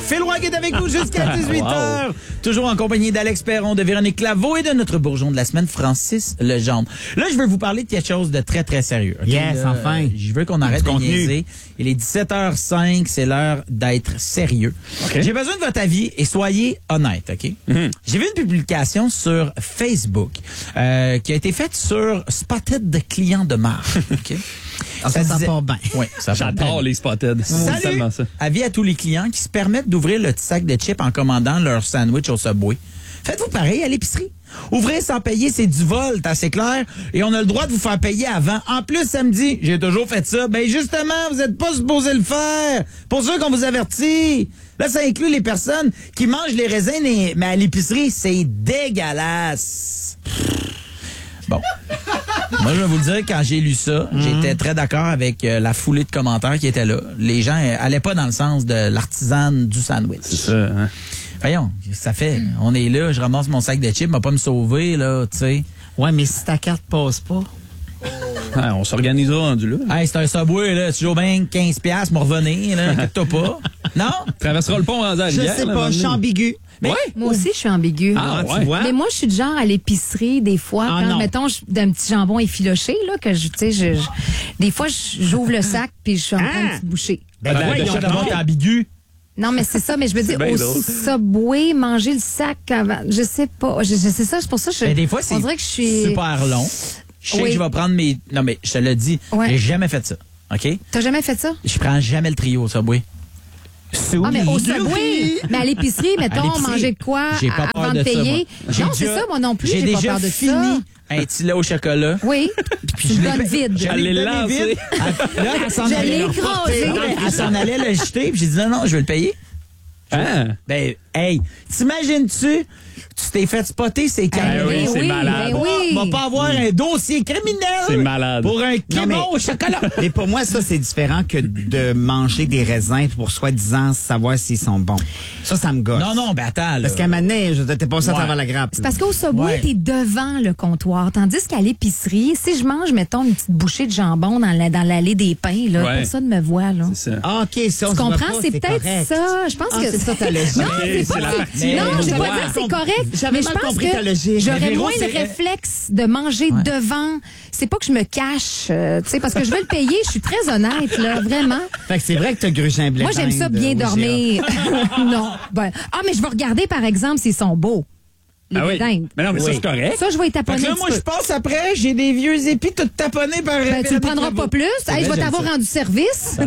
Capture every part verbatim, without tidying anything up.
Phil Roy est avec vous jusqu'à dix-huit heures. Wow. Toujours en compagnie d'Alex Perron, de Véronique Laveau et de notre bourgeon de la semaine, Francis Legendre. Là, je veux vous parler de quelque chose de très, très sérieux. Okay? Yes, là, enfin. Je veux qu'on arrête de niaiser. Il est dix-sept heures cinq, c'est l'heure d'être sérieux. Okay. J'ai besoin de votre avis et soyez honnête, OK? Mm-hmm. J'ai vu une publication sur Facebook euh, qui a été faite sur Spotted de clients de marque. OK? Ah, ça, ça, ça disait... part bien. Oui, ça J'adore les Spotted. Salut! Ça. Avis à tous les clients qui se permettent d'ouvrir le petit sac de chips en commandant leur sandwich au Subway. Faites-vous pareil à l'épicerie. Ouvrir sans payer, c'est du vol, c'est assez clair. Et on a le droit de vous faire payer avant. En plus, samedi, j'ai toujours fait ça. Ben justement, vous n'êtes pas supposé le faire. Pour ceux qu'on vous avertit. Là, ça inclut les personnes qui mangent les raisins, mais à l'épicerie, c'est dégueulasse. Bon. Moi, je vais vous le dire, quand j'ai lu ça, mmh. j'étais très d'accord avec euh, la foulée de commentaires qui étaient là. Les gens euh, allaient pas dans le sens de l'artisane du sandwich. C'est ça, hein? Voyons, ça fait, on est là, je ramasse mon sac de chips, m'a pas me sauver, là, tu sais. Ouais, mais si ta carte passe pas... Ah, on s'organisera rendu là. Hey, c'est un Subway, là, toujours bien quinze piastres, m'en revenir, là, inquiète-toi pas. Non? Traversera le pont en Je sais là, pas, je suis ambigu. Mais, ouais? Moi aussi, je suis ambiguë. Ah, ouais. Tu vois? Mais moi, je suis du genre à l'épicerie, des fois, ah, quand, non. mettons, d'un petit jambon effiloché, là, que je, tu sais, je, je, des fois, j'ouvre le sac, puis je suis en train de petite bouchée. Ben, ben ouais, d'abord, t'es ambigu. Non, mais c'est ça, mais je veux dire, au Subway, manger le sac avant, je sais pas, je, je sais ça, c'est pour ça que je, ben, des fois, c'est on dirait que je suis... super long. Je sais oui. que je vais prendre mes... Non, mais je te l'ai dit, ouais. j'ai jamais fait ça, OK? T'as jamais fait ça? Je prends jamais le trio au Subway. Sous ah, mais au Subway, mais à l'épicerie, mettons, manger de quoi j'ai pas avant peur de, de payer? Ça, non, c'est ça, moi non plus, j'ai, j'ai pas peur de fini ça. Un petit lait au chocolat. Oui, puis je donne vide. J'allais le lancer. Là, elle s'en allait écraser. Elle s'en allait le jeter, puis j'ai dit non, non, je vais le payer. Hein? Ben, hey, t'imagines-tu, tu t'es fait spotter, c'est carré. Ben oui, c'est oui, malade. Ben oui. On va pas avoir un dossier criminel. C'est malade. Pour un kémon au chocolat. Mais pour moi, ça, c'est différent que de manger des raisins pour soi-disant savoir s'ils sont bons. Ça, ça me gosse. Non, non, ben attends, là. Parce qu'à un moment donné, je t'ai passé ouais. à travers la grappe. C'est parce qu'au Subway, ouais. t'es devant le comptoir. Tandis qu'à l'épicerie, si je mange, mettons, une petite bouchée de jambon dans, la, dans l'allée des pains, là, ouais. personne me voit, là. C'est ça. Ah, OK, ça, tu comprends? Pas, c'est, c'est peut-être correct. ça. Je pense ah, que c'est ça ta logique. Non, c'est pas la... mais non, je vais pas dire que c'est correct. J'avais mais mal je pense compris que ta logique. j'aurais Véro, moins c'est... le réflexe de manger ouais. devant. C'est pas que je me cache, euh, tu sais, parce que je vais le payer. Je suis très honnête, là, vraiment. Fait que c'est vrai que t'as grugé un blé. Moi, j'aime ça bien dormir. Non. Ben, ah, mais je vais regarder, par exemple, s'ils sont beaux. Les ah oui. dingues. Mais non, mais oui. ça, c'est correct. Ça, je vais y taponner. Là, moi, je passe après, j'ai des vieux épis tout taponnés par... Ben, tu le prendras pas plus. Hey, je vais t'avoir rendu service.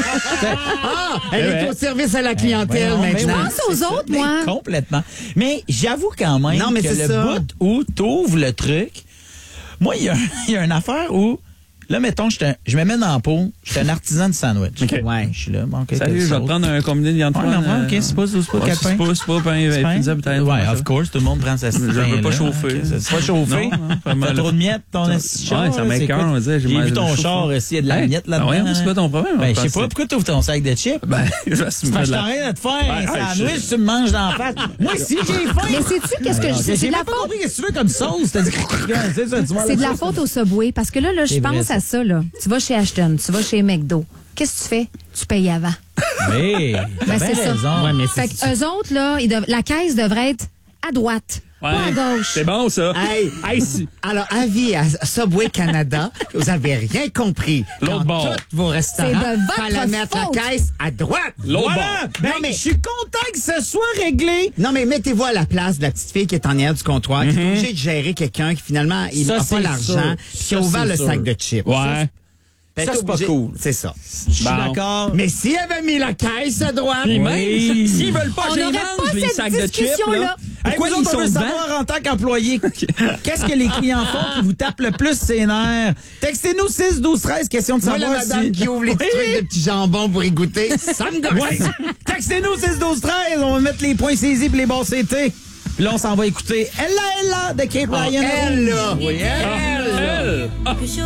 Ah, elle est au service à la clientèle ben, maintenant. Je pense aux autres, moi. Complètement. Mais j'avoue quand même non, mais que le ça. bout où t'ouvres le truc, moi, il y, y a une affaire où... Là, mettons, je, je me mets dans la peau, je suis un artisan de sandwich. Okay. Ouais, je suis là. Bon, okay, salut, je vais te prendre un combiné de viande froide. Ouais, non, ok, c'est pas, c'est pas quatre pains. C'est pas, c'est pas pain, pizza, peut-être. Ouais, of course, tout le monde prend sa petite je veux pas chauffer. C'est pas chauffé. T'as trop de miettes, ton assis Ouais, ça m'écoeure, on va dire. J'ai vu ton char, s'il y a de la miette là-dedans. Ouais, c'est pas ton problème. Ben, je sais pas, pourquoi t'ouvres ton sac de chips? Ben, je vais se mettre. Je t'arrête de te faire un sandwich, tu me manges dans la face. Moi, si j'ai faim. Mais sais-tu qu'est-ce que je... J'ai pas compris qu'est-ce que tu veux comme sauce. C'est de la faute au Subway, parce que là, là, je pense à ça, là. Tu vas chez Ashton, tu vas chez McDo. Qu'est-ce que tu fais? Tu payes avant. Oui, ben, c'est ça. Ouais, mais fait que eux autres, là, ils dev... la caisse devrait être à droite. Ouais, pas à gauche. C'est bon, ça. Hey, hey, si. Alors, avis à Subway Canada, vous avez rien compris. L'autre bord. Tous vos restaurants, c'est de votre fallait mettre faute. la caisse à droite. L'autre voilà. bord. Ben, non, mais je suis content que ce soit réglé. Non, mais mettez-vous à la place de la petite fille qui est en arrière du comptoir, mm-hmm. qui est obligée de gérer quelqu'un qui, finalement, il n'a pas l'argent, puis qui a ouvert le sac de chips. Ouais. Ben, ça, c'est pas cool. C'est ça. Je suis bon. d'accord. Mais s'il avait mis la caisse à droite... Puis même, oui. s'ils veulent pas on que je n'aurait mange pas les cette sacs de chips, là, pourquoi hey, ils sont savoir en tant qu'employé? Qu'est-ce que les clients font qui vous tapent le plus ses nerfs? Textez-nous six douze treize, question de Moi, savoir la madame si... qui ouvre les petits trucs de petits jambons pour y goûter, ça me gosse. Ouais. Textez-nous six douze treize, on va mettre les points saisis pour les bons C T. Puis là, on s'en va écouter Ella Ella de Kate Ryan. Oh, elle, là. Oui, elle. elle.